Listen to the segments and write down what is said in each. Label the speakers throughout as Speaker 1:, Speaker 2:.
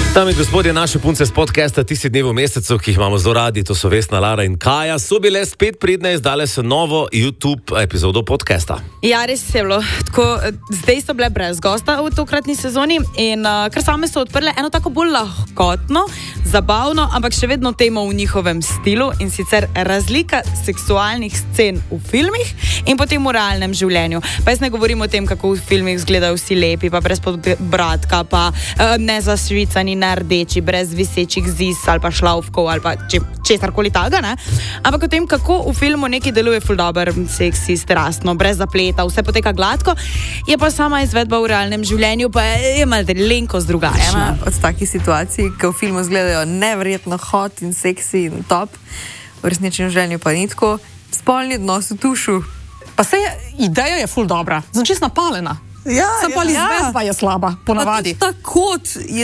Speaker 1: Dame in gospodje, naše punce z podcasta Tisti dnevi v mesecu, ki jih imamo zelo radi, to so Vesna, Lara in Kaja, so bile spet pridne, izdale so novo YouTube epizodo podcasta.
Speaker 2: Ja, res je bilo. Tako, zdaj so bile brez gosta v tokratni sezoni in kar same so odprle eno tako bolj lahkotno, zabavno, ampak še vedno temo v njihovem stilu, in sicer razlika seksualnih scen v filmih in potem v realnem življenju. Pa jaz ne govorim o tem, kako v filmih izgledajo vsi lepi, pa brez podbradka, pa nezasvicani, ne rdeči, brez visečih ziz ali pa šlaufkov ali pa česarkoli taga, ne? Ampak o tem, kako v filmu nekaj deluje ful dober, seksi, strastno, brez zapleta, vse poteka gladko, je pa sama izvedba v realnem življenju pa je malenkost drugačna.
Speaker 3: Od takih situacij, ki v filmu izgledajo neverjetno hot in seksi in top, v resničnem življenju pa ni tako, spolni odnos v tušu.
Speaker 4: Pa se ideja je ful dobra, znam čist napalena.
Speaker 3: Ja,
Speaker 4: pa izvedba je slaba, ponavadi.
Speaker 3: Ta kot je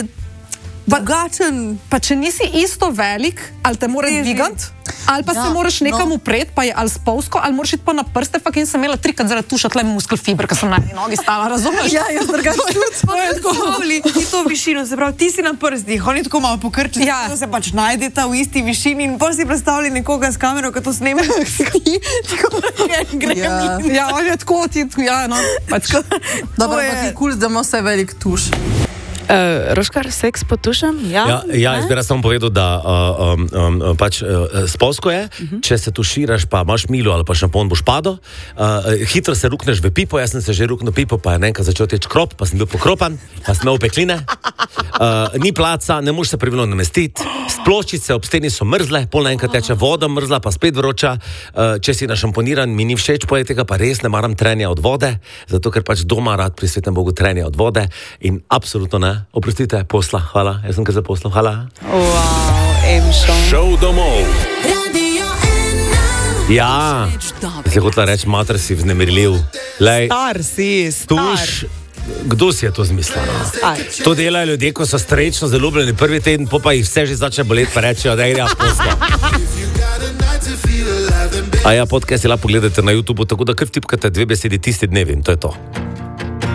Speaker 3: drugačen.
Speaker 4: Pa če nisi isto velik, ali te mora dvigant, ali pa se moraš nekam upret, pa je ali spolsko, ali moraš iti pa na prste, fakt in sem imela trikrat zaradi tuša tle muskel fiber, ker sem na eni nogi stala, razumeš?
Speaker 3: Ja, jaz drugače tudi. Ti to višino, se pravi, ti si na prstih, oni tako malo pokrčili, da se pač najdeta v isti višini in bolj si predstavljali nekoga s kamero, ko to sneme, tako grem.
Speaker 4: Ja, on je tako, ja, no.
Speaker 3: Dobro, pa ti kul, da ima vse velik tuš.
Speaker 2: Roškar, seks pod tušem?
Speaker 1: Ja, jaz bi samo povedal, da pač spolsko je, če se tuširaš, pa imaš milo ali pa šampon, boš padel, hitro se rukneš v pipo, jaz sem se že ruknil pipo, pa je nekaj začel teč krop, pa sem bil pokropan, pa sem imel pekline, ni placa, ne moreš se pravilno namestiti, sploščice ob steni so mrzle, pol naenkrat teče voda mrzla, pa spet vroča, če si našamponiran, mi ni všeč poleg tega, pa res ne maram trenja od vode, zato ker pač doma rad pri svetem Bogu trenja od vode in absolutno ne. Oprostite, posla, hvala, jaz sem kar za posla, hvala.
Speaker 2: Wow, Emšo.
Speaker 1: Šel domov. Ja, se hotela reči, mater si vznemirljiv.
Speaker 2: Star si,
Speaker 1: tuš, kdo si je to zmislil? To delajo ljudje, ko so srečno zaljubljeni prvi teden, pa jih vse že začne boleti, pa rečejo, da gre posla. A ja, podcast je lahko pogledate na YouTubeu, tako da kar vtipkate 2 besedi Tisti dnevi in to je to.